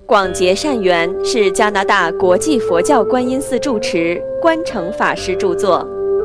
广结善缘是加拿大国际佛教观音寺住持关诚法师著作。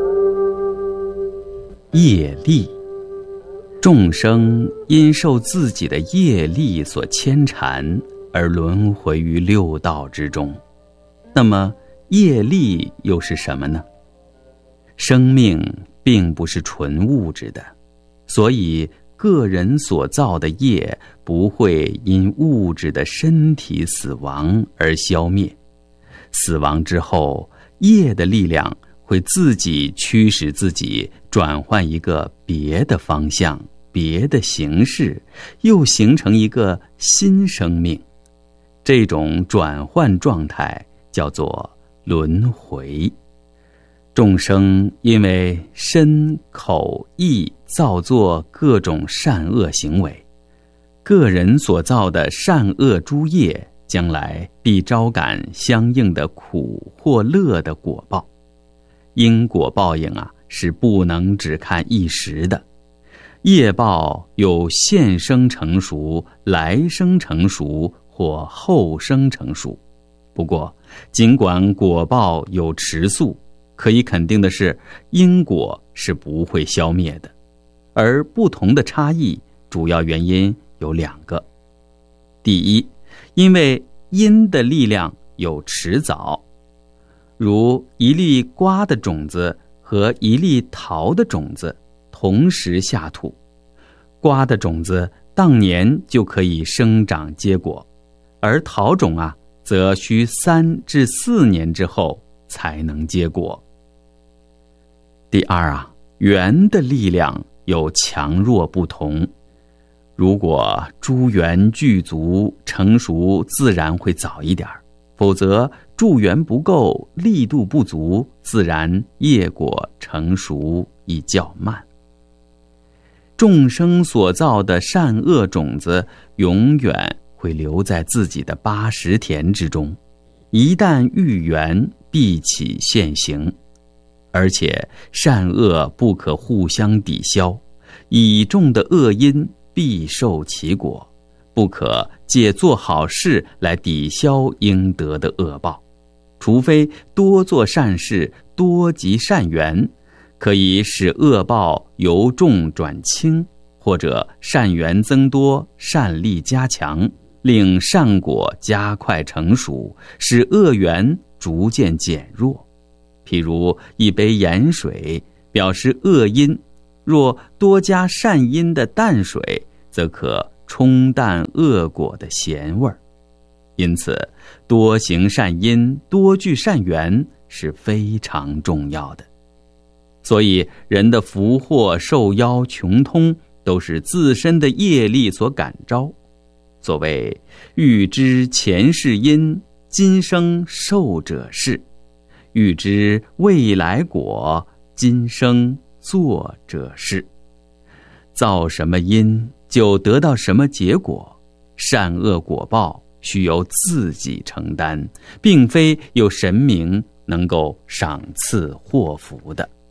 业力，众生因受自己的业力所牵缠而轮回于六道之中。那么业力又是什么呢？生命并不是纯物质的，所以个人所造的业不会因物质的身体死亡而消灭。死亡之后，业的力量会自己驱使自己转换一个别的方向、别的形式，又形成一个新生命。这种转换状态叫做轮回。众生因为身口意造作各种善恶行为，个人所造的善恶诸业将来必招感相应的苦或乐的果报。因果报应是不能只看一时的，业报有现生成熟、来生成熟或后生成熟。不过尽管果报有迟速，可以肯定的是，因果是不会消灭的。而不同的差异主要原因有两个。第一，因为因的力量有迟早，如一粒瓜的种子和一粒桃的种子同时下土，瓜的种子当年就可以生长结果，而桃种则需3至4年之后才能结果。第二缘的力量有强弱不同，如果诸缘具足，成熟自然会早一点，否则助缘不够，力度不足，自然业果成熟亦较慢。众生所造的善恶种子永远会留在自己的80田之中，一旦遇缘必起现行。而且善恶不可互相抵消，已种的恶因必受其果，不可借做好事来抵消应得的恶报。除非多做善事，多积善缘，可以使恶报由重转轻，或者善缘增多，善力加强，令善果加快成熟，使恶缘逐渐减弱。譬如一杯盐水表示恶因，若多加善因的淡水，则可冲淡恶果的咸味儿。因此多行善因，多聚善缘是非常重要的。所以人的福祸寿夭穷通都是自身的业力所感召。所谓欲知前世因，今生受者是；欲知未来果，今生做者是。造什么因，就得到什么结果，善恶果报须由自己承担，并非有神明能够赏赐祸福的。